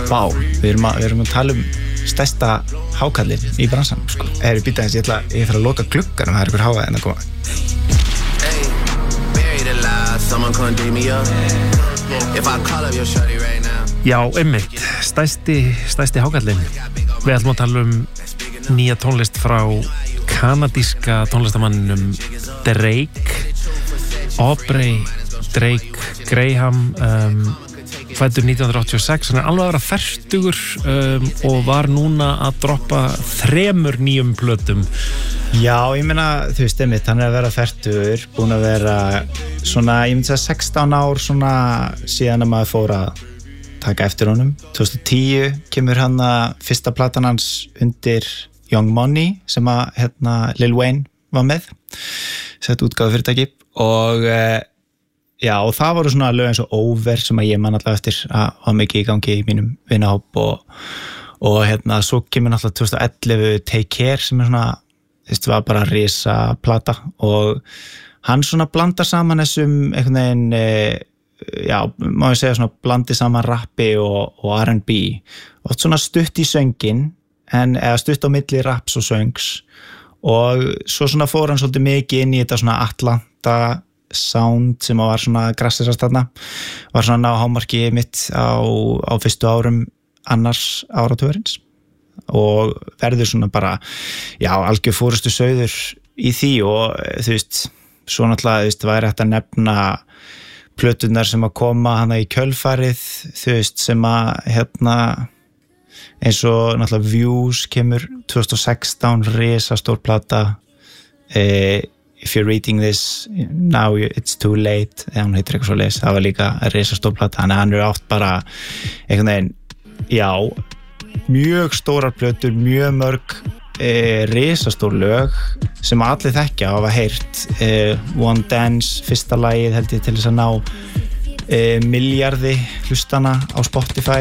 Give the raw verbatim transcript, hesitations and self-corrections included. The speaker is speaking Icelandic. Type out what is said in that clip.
vá, við erum að, við erum að tala um stærsta hákallinn í bransanum sko. Er býta þess, ég ætla ég þarf að loka glugganum, það er ykkur hávað en að koma. Já, einmitt, stærsti, stærsti hákallinn. Við ætlum að tala um nýja tónlist frá kanadíska tónlistamanninum Drake, Aubrey Drake Graham, um, fæddur nítján hundruð áttatíu og sex, hann er alveg að vera fertugur um, og var núna að droppa þremur nýjum plötum. Já, ég meina, þú veist, einmitt, hann er að vera fertugur, búin að vera svona, ég myndi að sextán ár svona síðan að maður fór að taka eftir honum. tvö þúsund og tíu kemur hann að fyrsta platan hans undir Young Money sem að hérna, Lil Wayne var með, sett útgáfu fyrirtæki og uh, já, og það voru svona lög eins og Over sem að ég man alltaf eftir að hafa mikið í gangi í mínum vinahóp og, og hérna, svo kemur náttúrulega tvö þúsund og ellefu Take Care sem er svona, þú veist, var bara risa plata og hann svona blandar saman þessum einhvern veginn, uh, já, má ég segja svona blandi saman rappi og, og R and B og svona stutt í söngin en eða stutt á milli raps og söngs og svo svona fór hann svolítið mikið inn í þetta svona Atlanta sound sem var svona grassisast þarna, var svona ná hámarki mitt á, á fyrstu árum annars áratugurins og verður svona bara já, algjör fórustu sauður í því og þú veist, svo náttúrulega þú veist, væri hægt að nefna plöturnar sem að koma hana í kjölfarið, þú veist, sem að hérna eins og náttúrulega Views kemur tvö þúsund og sextán, risa stór plata eh, If you're reading this now it's too late, eða hún heitir eitthvað svo leys, það var líka risa stór plata, þannig að hann er átt bara einhvern veginn, já mjög stórar plötur, mjög mörg eh, risa stór lög sem allir þekkja og hafa heyrt eh, One Dance, fyrsta lagið held ég til þess að ná eh, milljarði hlustana á Spotify